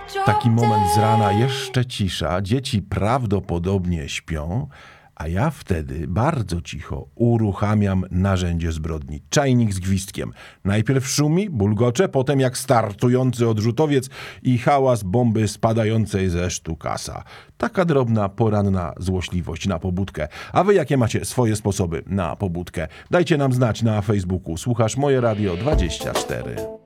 Taki moment z rana, jeszcze cisza, dzieci prawdopodobnie śpią, a ja wtedy bardzo cicho uruchamiam narzędzie zbrodni. Czajnik z gwizdkiem. Najpierw szumi, bulgocze, potem jak startujący odrzutowiec i hałas bomby spadającej ze sztukasa. Taka drobna, poranna złośliwość na pobudkę. A wy jakie macie swoje sposoby na pobudkę? Dajcie nam znać na Facebooku. Słuchasz Moje Radio 24.